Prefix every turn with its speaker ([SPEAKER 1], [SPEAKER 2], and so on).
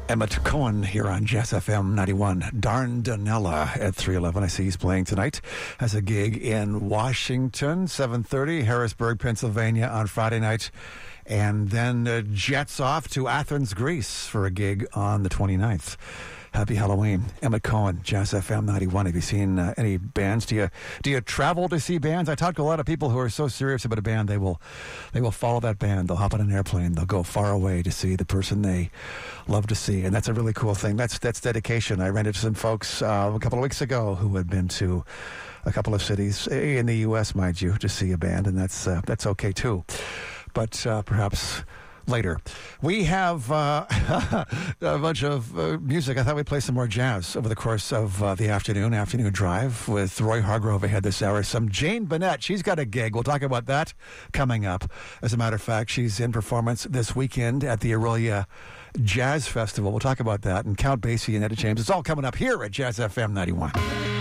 [SPEAKER 1] Emmett Cohen here on Jazz FM 91. Dardanella at 311. I see he's playing tonight. Has a gig in Washington, 7:30, Harrisburg, Pennsylvania on Friday night. And then jets off to Athens, Greece for a gig on the 29th. Happy Halloween. Emmett Cohen, Jazz FM 91. Have you seen any bands? Do you travel to see bands? I talk to a lot of people who are so serious about a band, they will follow that band. They'll hop on an airplane. They'll go far away to see the person they love to see. And that's a really cool thing. That's dedication. I ran into some folks a couple of weeks ago who had been to a couple of cities in the U.S., mind you, to see a band. And that's okay, too. But perhaps later. We have a bunch of music. I thought we'd play some more jazz over the course of the afternoon drive with Roy Hargrove ahead this hour. Some Jane Bennett. She's got a gig. We'll talk about that coming up. As a matter of fact, she's in performance this weekend at the Aurelia Jazz Festival. We'll talk about that. And Count Basie and Etta James. It's all coming up here at Jazz FM 91.